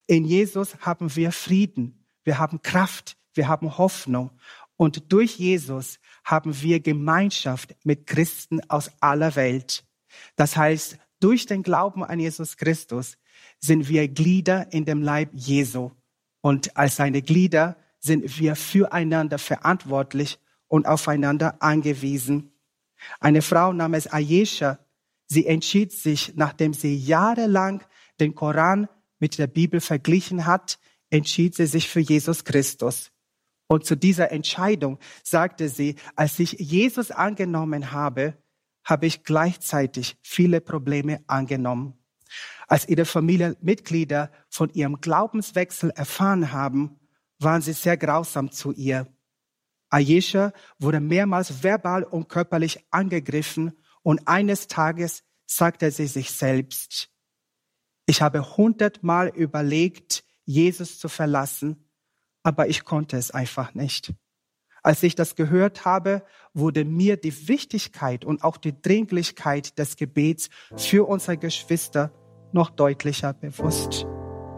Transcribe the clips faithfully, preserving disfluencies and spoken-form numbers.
In Jesus haben wir Frieden, wir haben Kraft, wir haben Hoffnung. Und durch Jesus haben wir Gemeinschaft mit Christen aus aller Welt. Das heißt, durch den Glauben an Jesus Christus sind wir Glieder in dem Leib Jesu. Und als seine Glieder sind wir füreinander verantwortlich und aufeinander angewiesen. Eine Frau namens Ayesha, sie entschied sich, nachdem sie jahrelang den Koran mit der Bibel verglichen hat, entschied sie sich für Jesus Christus. Und zu dieser Entscheidung sagte sie, als ich Jesus angenommen habe, habe ich gleichzeitig viele Probleme angenommen. Als ihre Familienmitglieder von ihrem Glaubenswechsel erfahren haben, waren sie sehr grausam zu ihr. Ayesha wurde mehrmals verbal und körperlich angegriffen und eines Tages sagte sie sich selbst, ich habe hundertmal überlegt, Jesus zu verlassen, aber ich konnte es einfach nicht. Als ich das gehört habe, wurde mir die Wichtigkeit und auch die Dringlichkeit des Gebets für unsere Geschwister noch deutlicher bewusst.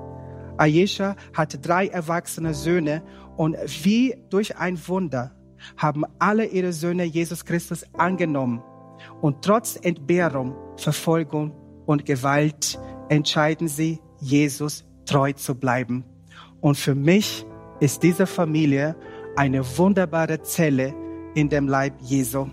Ayesha hatte drei erwachsene Söhne und wie durch ein Wunder haben alle ihre Söhne Jesus Christus angenommen. Und trotz Entbehrung, Verfolgung und Gewalt entscheiden sie, Jesus treu zu bleiben. Und für mich ist diese Familie eine wunderbare Zelle in dem Leib Jesu.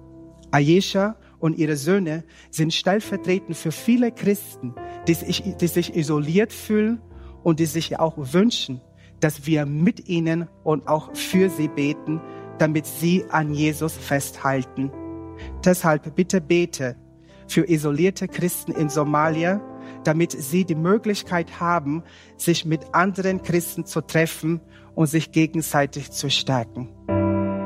Ayesha und ihre Söhne sind stellvertretend für viele Christen, die sich, die sich isoliert fühlen und die sich auch wünschen, dass wir mit ihnen und auch für sie beten, damit sie an Jesus festhalten. Deshalb bitte bete für isolierte Christen in Somalia, damit sie die Möglichkeit haben, sich mit anderen Christen zu treffen und sich gegenseitig zu stärken.